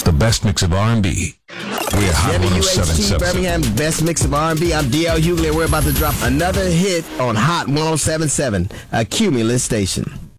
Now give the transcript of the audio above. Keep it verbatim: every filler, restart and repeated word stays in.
It's the best mix of R and B. We're Hot W H ten T seventy-seven. Birmingham's best mix of R and B. I'm D L Hughley. We're about to drop another hit on Hot ten seventy-seven, a Cumulus station.